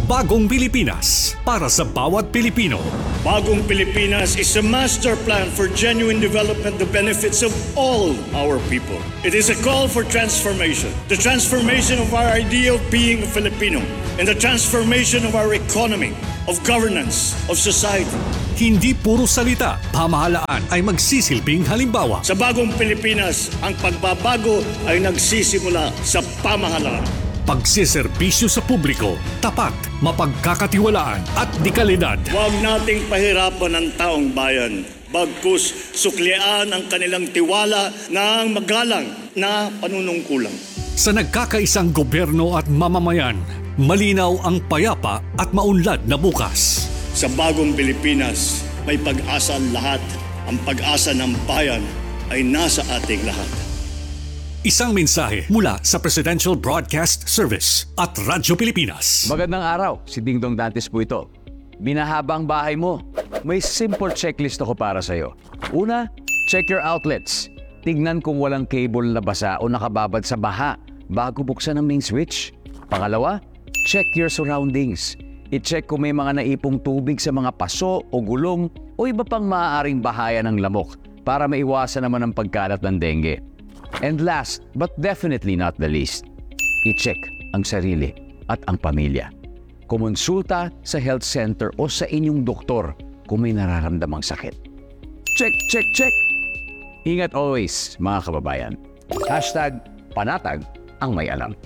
Bagong Pilipinas para sa bawat Pilipino. Bagong Pilipinas is a master plan for genuine development, the benefits of all our people. It is a call for transformation. The transformation of our idea of being a Filipino and the transformation of our economy, of governance, of society. Hindi puro salita, pamahalaan ay magsisilbing halimbawa. Sa Bagong Pilipinas, ang pagbabago ay nagsisimula sa pamahalaan. Pagsiserbisyo sa publiko, tapat, mapagkakatiwalaan at dekalidad. Huwag nating pahirapan ang taong bayan. Bagkus suklian ang kanilang tiwala ng magalang na panunungkulan. Sa nagkakaisang gobyerno at mamamayan, malinaw ang payapa at maunlad na bukas. Sa Bagong Pilipinas, may pag-asa ang lahat. Ang pag-asa ng bayan ay nasa ating lahat. Isang mensahe mula sa Presidential Broadcast Service at Radyo Pilipinas. Magandang araw, si Dingdong Dantes po ito. Binahaba ang bahay mo. May simple checklist ako para sa'yo. Una, check your outlets. Tignan kung walang cable na basa o nakababad sa baha bago buksan ang main switch. Pangalawa, check your surroundings. I-check kung may mga naipong tubig sa mga paso o gulong o iba pang maaaring bahaya ng lamok para maiwasan naman ang pagkalat ng dengue. And last, but definitely not the least, i-check ang sarili at ang pamilya. Kumonsulta sa health center o sa inyong doktor kung may nararamdamang sakit. Check, check, check! Ingat always, mga kababayan. #panatag ang may alam.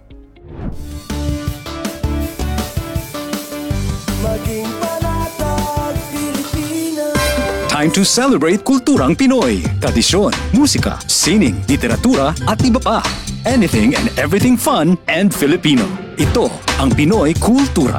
Maging panatag Pilipinas. Time to celebrate kulturang Pinoy. Tradisyon, musika, sining, literatura at iba pa. Anything and everything fun and Filipino. Ito ang Pinoy Kultura.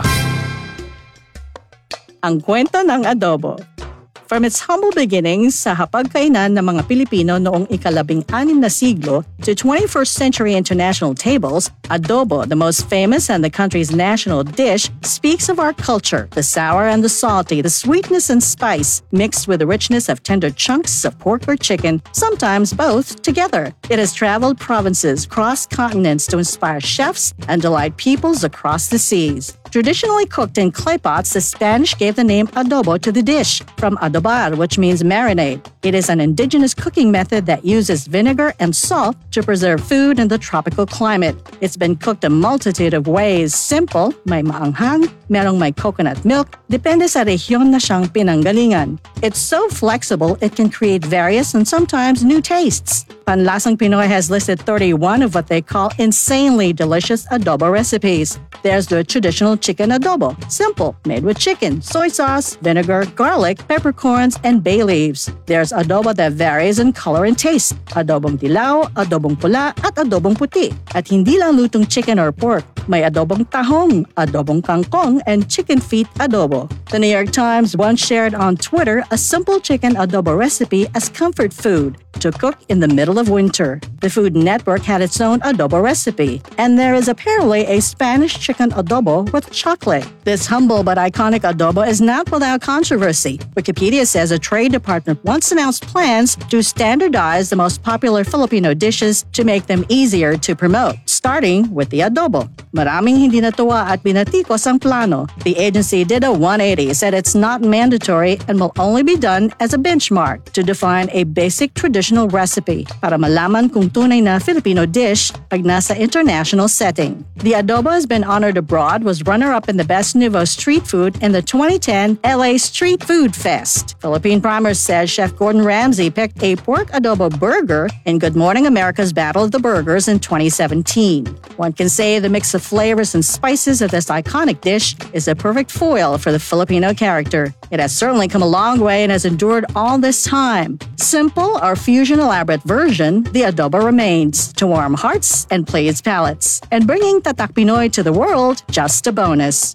Ang kwento ng adobo. From its humble beginnings sa hapagkainan ng mga Pilipino noong ika-16 na siglo to 21st century international tables, adobo, the most famous and the country's national dish, speaks of our culture, the sour and the salty, the sweetness and spice, mixed with the richness of tender chunks of pork or chicken, sometimes both together. It has traveled provinces, crossed continents to inspire chefs and delight peoples across the seas. Traditionally cooked in clay pots, the Spanish gave the name adobo to the dish, from adobar, which means marinade. It is an indigenous cooking method that uses vinegar and salt to preserve food in the tropical climate. It's been cooked a multitude of ways. Simple, may maanghang, merong may coconut milk, depende sa rehiyon na siyang pinanggalingan. It's so flexible, it can create various and sometimes new tastes. Panlasang Pinoy has listed 31 of what they call insanely delicious adobo recipes. There's the traditional chicken adobo, simple, made with chicken, soy sauce, vinegar, garlic, peppercorns, and bay leaves. There's adobo that varies in color and taste. Adobong dilaw, adobong pula, at adobong puti. At hindi lang lutong chicken or pork. May adobong tahong, adobong kangkong, and chicken feet adobo. The New York Times once shared on Twitter a simple chicken adobo recipe as comfort food to cook in the middle of winter. The Food Network had its own adobo recipe, and there is apparently a Spanish chicken adobo with chocolate. This humble but iconic adobo is not without controversy. Wikipedia says a trade department once announced plans to standardize the most popular Filipino dishes to make them easier to promote, starting with the adobo. Maraming hindi natuwa at binatikos ang plano. The agency did a 180, said it's not mandatory and will only be done as a benchmark to define a basic traditional recipe para malaman kung tunay na Filipino dish pag nasa international setting. The adobo has been honored abroad, was runner-up in the Best Nouveau Street Food in the 2010 LA Street Food Fest. Philippine Primer says Chef Gordon Ramsay picked a pork adobo burger in Good Morning America's Battle of the Burgers in 2017. One can say the mix of flavors and spices of this iconic dish is a perfect foil for the Filipino character. It has certainly come a long way and has endured all this time. Simple or fusion elaborate version, the adobo remains to warm hearts and please palates. And bringing Tatak Pinoy to the world, just a bonus.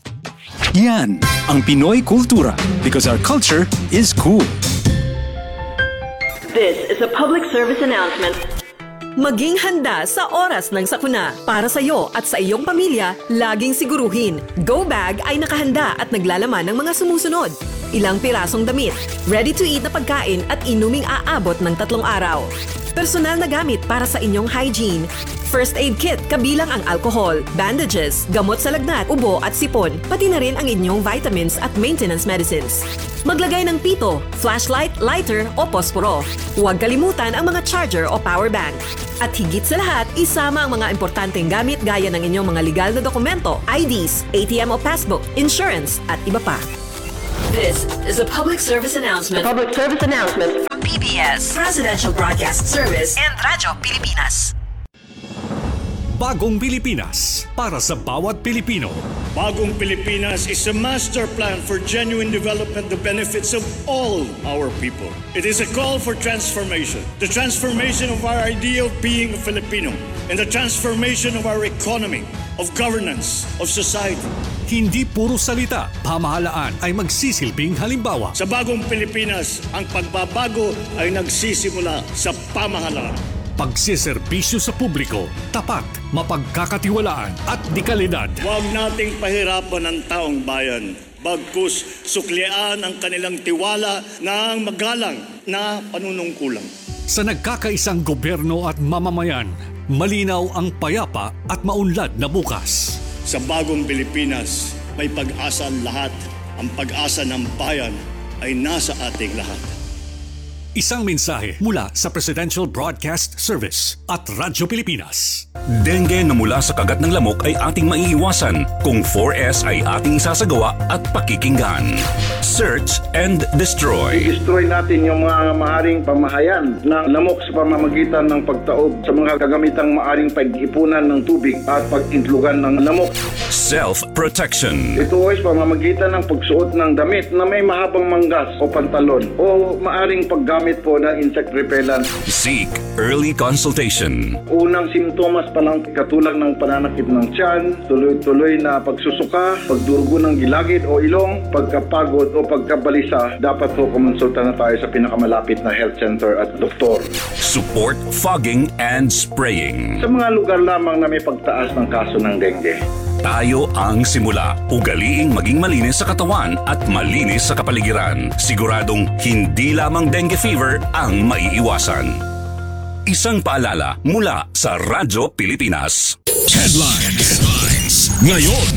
Yan ang Pinoy Kultura because our culture is cool. This is a public service announcement. Maging handa sa oras ng sakuna. Para sa iyo at sa iyong pamilya, laging siguruhin, Go Bag ay nakahanda at naglalaman ng mga sumusunod. Ilang pirasong damit, ready-to-eat na pagkain at inuming aabot ng 3 araw. Personal na gamit para sa inyong hygiene, First aid kit kabilang ang alcohol, bandages, gamot sa lagnat, ubo at sipon, pati na rin ang inyong vitamins at maintenance medicines. Maglagay ng pito, flashlight, lighter o posporo. Huwag kalimutan ang mga charger o power bank. At higit sa lahat, isama ang mga importanteng gamit gaya ng inyong mga legal na dokumento, IDs, ATM o passbook, insurance at iba pa. This is a public service announcement. Public service announcement from PBS, Presidential Broadcast Service and Radyo Pilipinas. Bagong Pilipinas para sa bawat Pilipino. Bagong Pilipinas is a master plan for genuine development, the benefits of all our people. It is a call for transformation. The transformation of our idea of being a Filipino and the transformation of our economy, of governance, of society. Hindi puro salita, pamahalaan ay magsisilbing halimbawa. Sa Bagong Pilipinas, ang pagbabago ay nagsisimula sa pamahalaan. Pagsiservisyo sa publiko, tapat, mapagkakatiwalaan at dekalidad. Huwag nating pahirapan ang taong bayan. Bagkus suklian ang kanilang tiwala ng magalang na panunungkulan. Sa nagkakaisang gobyerno at mamamayan, malinaw ang payapa at maunlad na bukas. Sa Bagong Pilipinas, may pag-asa ang lahat. Ang pag-asa ng bayan ay nasa ating lahat. Isang mensahe mula sa Presidential Broadcast Service at Radyo Pilipinas. Dengue na mula sa kagat ng lamok ay ating maiiwasan kung 4S ay ating sasagawa at pakikinggan. Search and destroy. I-destroy natin yung mga maaaring pamahayan ng lamok sa pamamagitan ng pagtaob sa mga kagamitang maaaring pag-ipunan ng tubig at pag-intlugan ng lamok. Self-protection. Ito ay sa pamamagitan ng pagsuot ng damit na may mahabang manggas o pantalon o maaaring paggamit po ng insect repellent. Seek early consultation. Unang simptomas pa lang katulad ng pananakit ng tiyan, tuloy-tuloy na pagsusuka, pagdurugo ng gilagid o ilong, pagkapagod o pagkabalisa, dapat po kumonsulta na tayo sa pinakamalapit na health center at doktor. Support fogging and spraying. Sa mga lugar lamang na may pagtaas ng kaso ng dengue. Tayo ang simula. Ugaliing maging malinis sa katawan at malinis sa kapaligiran. Siguradong hindi lamang dengue fever ang maiiwasan. Isang paalala mula sa Radyo Pilipinas. Headlines. Ngayon.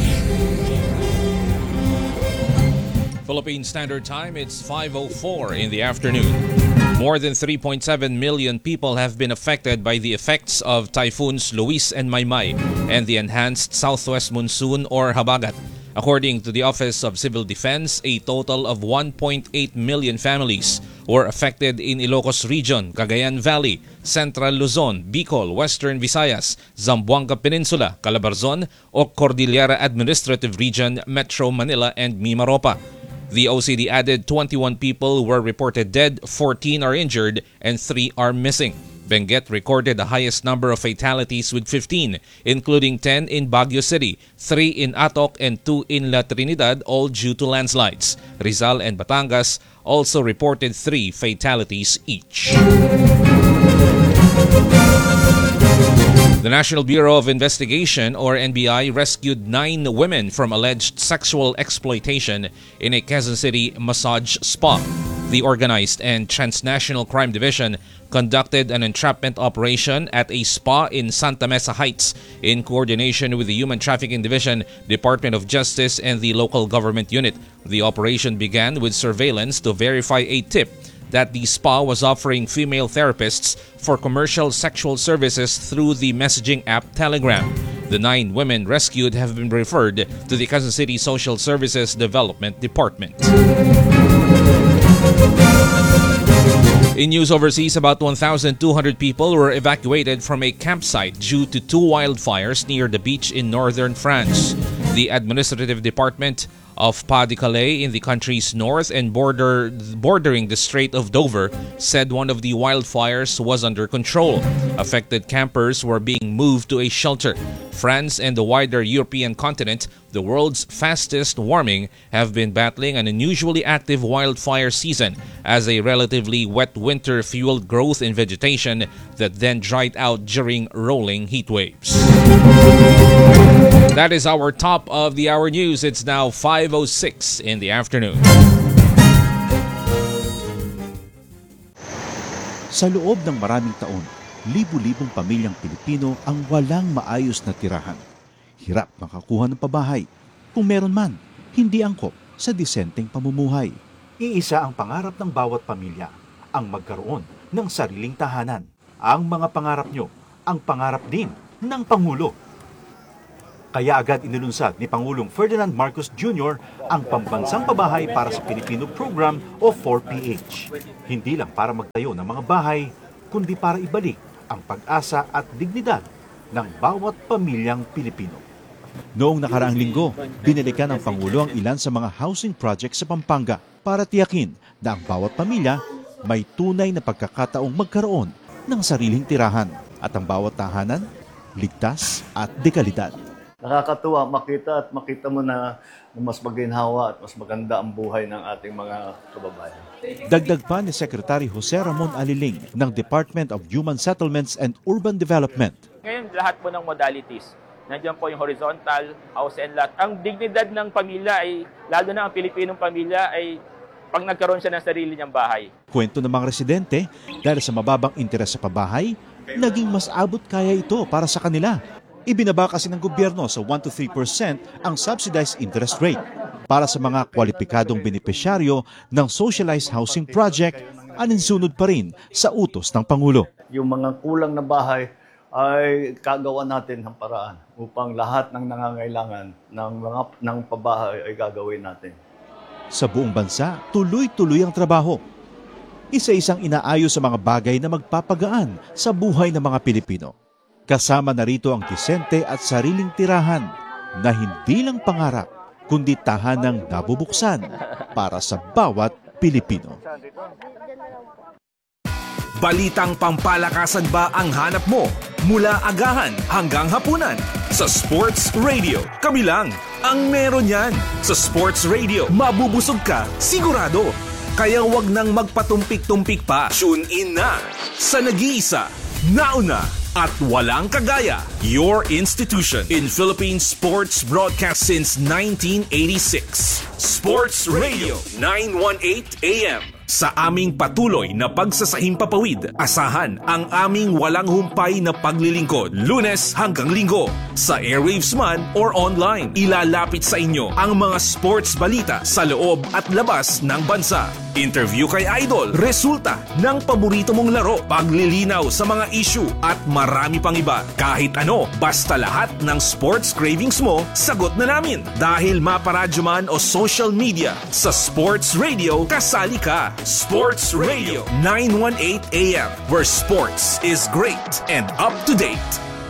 Philippine Standard Time, it's 5:04 in the afternoon. More than 3.7 million people have been affected by the effects of typhoons Luis and Maymay and the enhanced southwest monsoon or Habagat. According to the Office of Civil Defense, a total of 1.8 million families were affected in Ilocos Region, Cagayan Valley, Central Luzon, Bicol, Western Visayas, Zamboanga Peninsula, Calabarzon o Cordillera Administrative Region, Metro Manila and Mimaropa. The OCD added 21 people were reported dead, 14 are injured, and 3 are missing. Benguet recorded the highest number of fatalities with 15, including 10 in Baguio City, 3 in Atok, and 2 in La Trinidad, all due to landslides. Rizal and Batangas also reported 3 fatalities each. The National Bureau of Investigation, or NBI, rescued 9 women from alleged sexual exploitation in a Quezon City massage spa. The Organized and Transnational Crime Division conducted an entrapment operation at a spa in Santa Mesa Heights in coordination with the Human Trafficking Division, Department of Justice, and the local government unit. The operation began with surveillance to verify a tip that the spa was offering female therapists for commercial sexual services through the messaging app Telegram. The 9 women rescued have been referred to the Quezon City Social Services Development Department. In news overseas, about 1,200 people were evacuated from a campsite due to 2 wildfires near the beach in northern France. The administrative department of Pas-de-Calais in the country's north and bordering the Strait of Dover said one of the wildfires was under control. Affected campers were being moved to a shelter. France and the wider European continent, the world's fastest warming, have been battling an unusually active wildfire season as a relatively wet winter fueled growth in vegetation that then dried out during rolling heat waves. That is our top of the hour news. It's now 5:06 in the afternoon. Sa loob ng maraming taon, libu-libong pamilyang Pilipino ang walang maayos na tirahan. Hirap makakuha ng pabahay. Kung meron man, hindi angkop sa disenteng pamumuhay. Iisa ang pangarap ng bawat pamilya, ang magkaroon ng sariling tahanan. Ang mga pangarap nyo, ang pangarap din ng Pangulo. Kaya agad inilunsad ni Pangulong Ferdinand Marcos Jr. ang Pambansang Pabahay para sa Pilipino Program o 4PH. Hindi lang para magtayo ng mga bahay, kundi para ibalik ang pag-asa at dignidad ng bawat pamilyang Pilipino. Noong nakaraang linggo, binalikan ng Pangulo ang ilan sa mga housing projects sa Pampanga para tiyakin na ang bawat pamilya may tunay na pagkakataong magkaroon ng sariling tirahan at ang bawat tahanan ligtas at dekalidad. Nakakatuwa makita mo na mas maginhawa at mas maganda ang buhay ng ating mga kababayan. Dagdag pa ni Secretary Jose Ramon Aliling ng Department of Human Settlements and Urban Development. Ngayon, lahat po ng modalities. Nandiyan po yung horizontal, house and lot. Ang dignidad ng pamilya ay, lalo na ang Pilipinong pamilya, ay pag nagkaroon siya ng sarili niyang bahay. Kwento ng mga residente, dahil sa mababang interes sa pabahay, naging mas abot kaya ito para sa kanila. Ibinaba kasi ng gobyerno sa 1 to 3% ang subsidized interest rate. Para sa mga kwalipikadong benepisyaryo ng socialized housing project, aninsunod pa rin sa utos ng Pangulo. Yung mga kulang na bahay ay kagawa natin ng paraan upang lahat ng nangangailangan ng pabahay ay gagawin natin. Sa buong bansa, tuloy-tuloy ang trabaho. Isa-isang inaayos sa mga bagay na magpapagaan sa buhay ng mga Pilipino. Kasama na rito ang disente at sariling tirahan na hindi lang pangarap, kundi tahanang nabubuksan para sa bawat Pilipino. Balitang pampalakasan ba ang hanap mo? Mula agahan hanggang hapunan sa Sports Radio. Kami lang ang meron yan. Sa Sports Radio, mabubusog ka, sigurado. Kaya wag nang magpatumpik-tumpik pa. Tune in na sa nag-iisa, nauna, at walang kagaya, your institution in Philippine sports broadcast since 1986. Sports Radio 918 AM. Sa aming patuloy na pagsasahimpapawid, asahan ang aming walang humpay na paglilingkod, Lunes hanggang Linggo, sa airwaves man or online. Ilalapit sa inyo ang mga sports balita sa loob at labas ng bansa. Interview kay Idol, resulta ng paborito mong laro, paglilinaw sa mga issue at marami pang iba. Kahit ano, basta lahat ng sports cravings mo, sagot na namin. Dahil maparadyo man o social media, sa Sports Radio, kasali ka. Sports Radio 918 AM, where sports is great and up to date.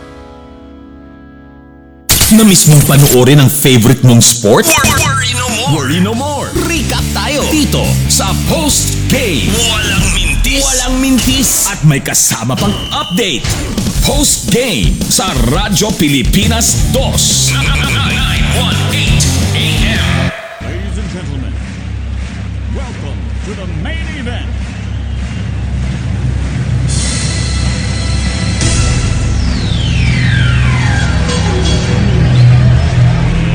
Namiss mong panoorin ang favorite mong sport? Worry no more! Worry no more! Recap tayo dito sa Post Game. Walang mintis! Walang mintis! At may kasama pang update. Post Game sa Radyo Pilipinas 2. 918